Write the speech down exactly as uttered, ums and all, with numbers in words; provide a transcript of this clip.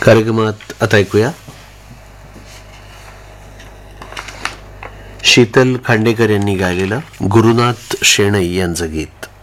कार्यक्रमात आता ऐकूया शीतल खांडेकर यांनी गायलेलं गुरुनाथ शेणई यांचं गीत.